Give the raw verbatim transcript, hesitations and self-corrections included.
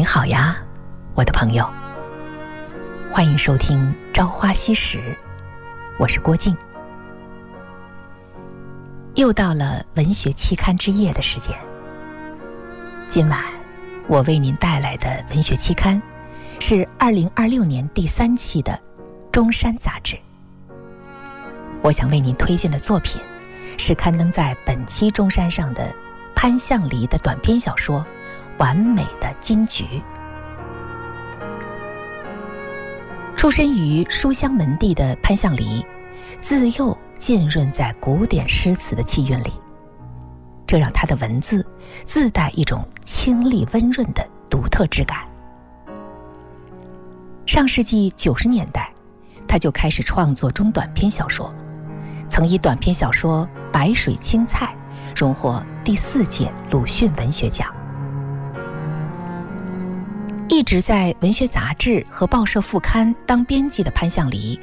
您好呀，我的朋友，欢迎收听《朝花夕拾》，我是郭静。又到了文学期刊之夜的时间，今晚我为您带来的文学期刊是二零二六年第三期的《中山》杂志。我想为您推荐的作品是刊登在本期《中山》上的潘向黎的短篇小说《完美的金菊》。出身于书香门第的潘向黎，自幼浸润在古典诗词的气韵里，这让他的文字自带一种清丽温润的独特质感。上世纪九十年代，他就开始创作中短篇小说，曾以短篇小说《白水青菜》荣获第四届鲁迅文学奖。一直在文学杂志和报社副刊当编辑的潘向黎，